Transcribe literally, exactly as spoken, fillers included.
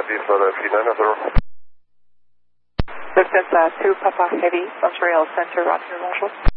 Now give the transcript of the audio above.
for the P nine zero. Lufthansa two Papa Heavy, Montreal Center, Roger, bonjour.